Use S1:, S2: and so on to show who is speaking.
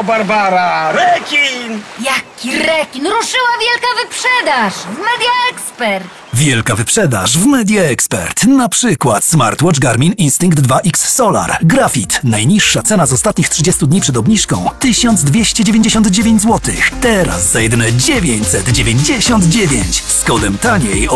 S1: O, Barbara! Rekin!
S2: Jaki rekin! Ruszyła wielka wyprzedaż w Media Expert.
S3: Wielka wyprzedaż w Media Expert. Na przykład smartwatch Garmin Instinct 2X Solar. Grafit. Najniższa cena z ostatnich 30 dni przed obniżką 1299 zł. Teraz za jedyne 999 z kodem taniej